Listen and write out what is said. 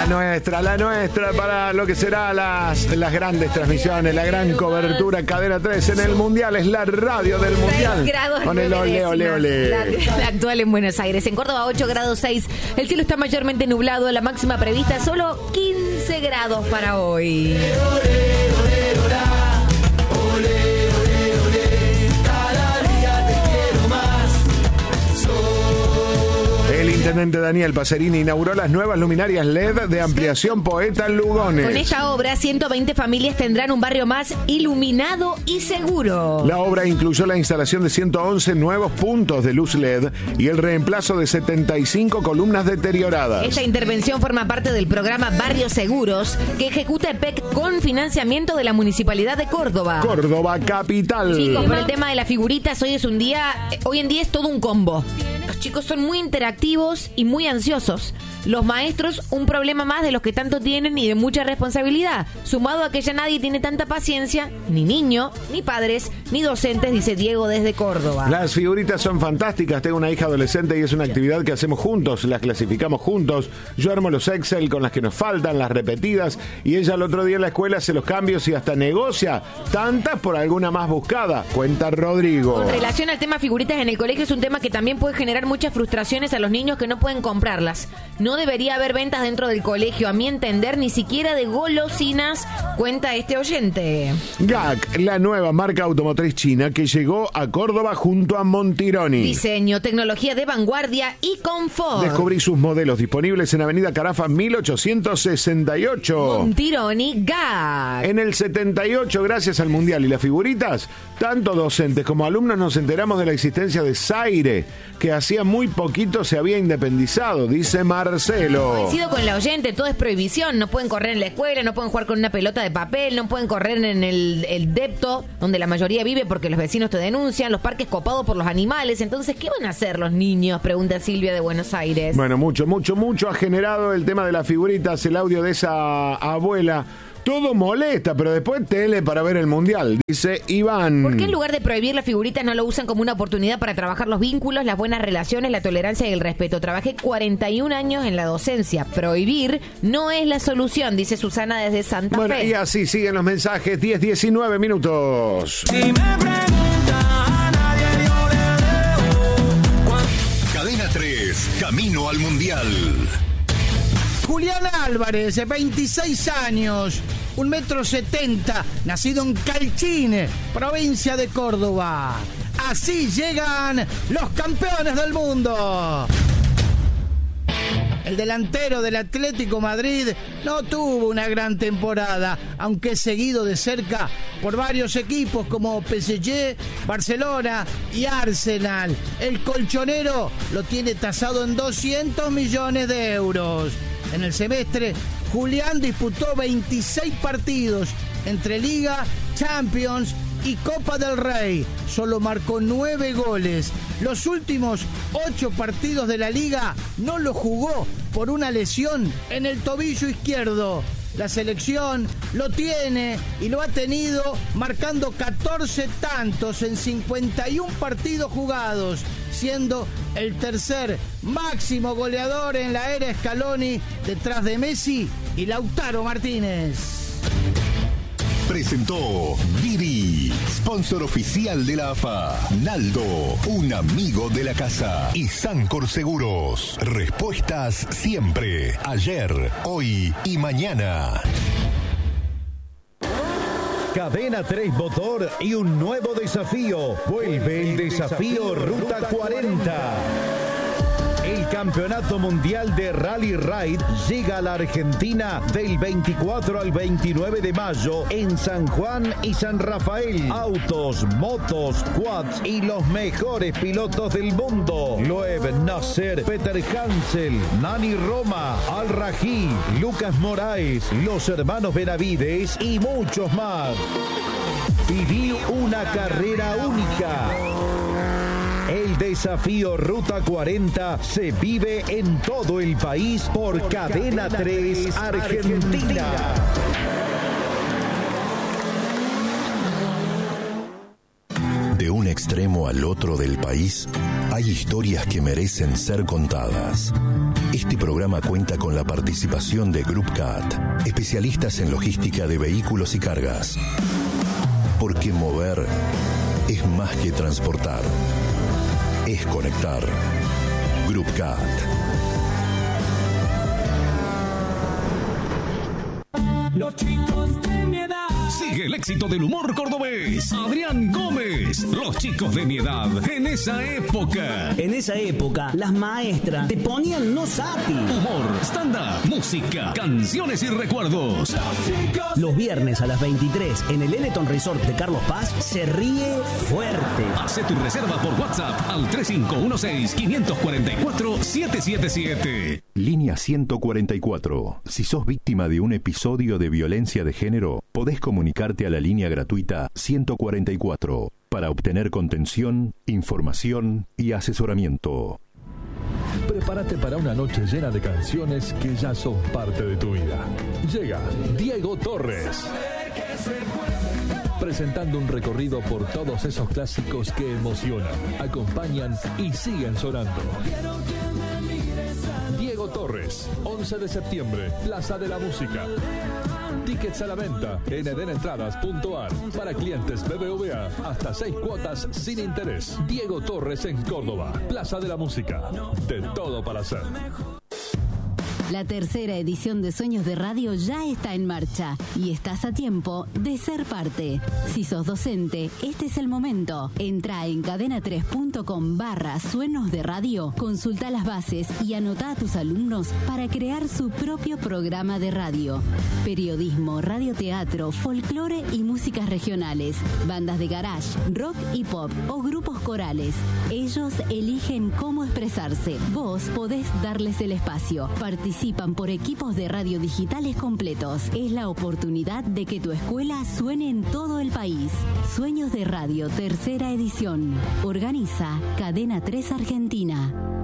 La nuestra para lo que será las grandes transmisiones, la gran cobertura Cadena 3 en el Mundial, es la radio del Mundial. 6 grados con el ole, ole, ole. La actual en Buenos Aires. En Córdoba 8 grados 6. El cielo está mayormente nublado, la máxima prevista solo 15 grados para hoy. El intendente Daniel Pacerini inauguró las nuevas luminarias LED de ampliación Poeta Lugones. Con esta obra, 120 familias tendrán un barrio más iluminado y seguro. La obra incluyó la instalación de 111 nuevos puntos de luz LED y el reemplazo de 75 columnas deterioradas. Esta intervención forma parte del programa Barrios Seguros que ejecuta EPEC con financiamiento de la Municipalidad de Córdoba. Córdoba capital. Chicos, por el tema de las figuritas, hoy en día es todo un combo. Los chicos son muy interactivos y muy ansiosos. Los maestros, un problema más de los que tanto tienen y de mucha responsabilidad, sumado a que ya nadie tiene tanta paciencia, ni niño, ni padres, ni docentes, dice Diego desde Córdoba. Las figuritas son fantásticas, tengo una hija adolescente y es una actividad que hacemos juntos, las clasificamos juntos, yo armo los Excel con las que nos faltan, las repetidas, y ella el otro día en la escuela hace los cambios y hasta negocia tantas por alguna más buscada, cuenta Rodrigo. Con relación al tema figuritas en el colegio, es un tema que también puede generar muchas frustraciones a los niños que no pueden comprarlas. No debería haber ventas dentro del colegio, a mi entender, ni siquiera de golosinas, cuenta este oyente. GAC, la nueva marca automotriz china que llegó a Córdoba junto a Montironi. Diseño, tecnología de vanguardia y confort. Descubrí sus modelos disponibles en Avenida Carafa 1868. Montironi GAC. En el 78, gracias al Mundial y las figuritas, tanto docentes como alumnos nos enteramos de la existencia de Zaire, que hacía muy poquito se había independizado, dice Marcelo. Coincido con la oyente, todo es prohibición. No pueden correr en la escuela, no pueden jugar con una pelota de papel, no pueden correr en el depto, donde la mayoría vive porque los vecinos te denuncian, los parques copados por los animales. Entonces, ¿qué van a hacer los niños? Pregunta Silvia de Buenos Aires. Bueno, mucho ha generado el tema de las figuritas, el audio de esa abuela. Todo molesta, pero después tele para ver el Mundial, dice Iván. ¿Por qué en lugar de prohibir las figuritas no lo usan como una oportunidad para trabajar los vínculos, las buenas relaciones, la tolerancia y el respeto? Trabajé 41 años en la docencia. Prohibir no es la solución, dice Susana desde Santa Fe. Bueno, y así siguen los mensajes, 10-19 minutos. Si me preguntan, nadie yo le debo. Cadena 3, camino al Mundial. Julián Álvarez, 26 años, 1,70 m, nacido en Calchine, provincia de Córdoba. Así llegan los campeones del mundo. El delantero del Atlético Madrid no tuvo una gran temporada, aunque es seguido de cerca por varios equipos como PSG, Barcelona y Arsenal. El colchonero lo tiene tasado en 200 millones de euros. En el semestre, Julián disputó 26 partidos entre Liga, Champions y Copa del Rey. Solo marcó 9 goles. Los últimos 8 partidos de la Liga no lo jugó por una lesión en el tobillo izquierdo. La selección lo tiene y lo ha tenido marcando 14 tantos en 51 partidos jugados, siendo el tercer máximo goleador en la era Scaloni, detrás de Messi y Lautaro Martínez. Presentó Didi, sponsor oficial de la AFA. Naldo, un amigo de la casa. Y Sancor Seguros. Respuestas siempre. Ayer, hoy y mañana. Cadena 3 Motor y un nuevo desafío. Vuelve el desafío Ruta 40. El Campeonato Mundial de Rally Ride llega a la Argentina del 24 al 29 de mayo en San Juan y San Rafael. Autos, motos, quads y los mejores pilotos del mundo. Loeb Nasser, Peter Hansel, Nani Roma, Al Rají, Lucas Moraes, los hermanos Benavides y muchos más. Viví una carrera única. El desafío Ruta 40 se vive en todo el país por Cadena 3 Argentina. De un extremo al otro del país Hay historias que merecen ser contadas. Este programa cuenta con la participación de Group Cat, especialistas en logística de vehículos y cargas. Porque mover es más que transportar, es conectar. Group Cat. Los chicos de mi edad. Sigue el éxito del humor cordobés. Adrián Gómez. Los chicos de mi edad. En esa época. En esa época, las maestras te ponían no sapi. Humor, stand-up, música, canciones y recuerdos. Los viernes a las 23 en el Eleton Resort de Carlos Paz se ríe fuerte. Hace tu reserva por WhatsApp al 3516-544-777. Línea 144. Si sos víctima de un episodio de violencia de género, podés comunicarte a la línea gratuita 144 para obtener contención, información y asesoramiento. Prepárate para una noche llena de canciones que ya son parte de tu vida. Llega Diego Torres, presentando un recorrido por todos esos clásicos que emocionan, acompañan y siguen sonando. Diego Torres, 11 de septiembre, Plaza de la Música. Tickets a la venta en edenentradas.ar. Para clientes BBVA, hasta 6 cuotas sin interés. Diego Torres en Córdoba, Plaza de la Música. De todo para hacer. La tercera edición de Sueños de Radio ya está en marcha y estás a tiempo de ser parte. Si sos docente, este es el momento. Entra en cadena3.com/Sueños de Radio, consulta las bases y anota a tus alumnos para crear su propio programa de radio. Periodismo, radioteatro, folclore y músicas regionales, bandas de garage, rock y pop o grupos corales. Ellos eligen cómo expresarse. Vos podés darles el espacio. Participan por equipos de radio digitales completos. Es la oportunidad de que tu escuela suene en todo el país. Sueños de Radio, tercera edición. Organiza Cadena 3 Argentina.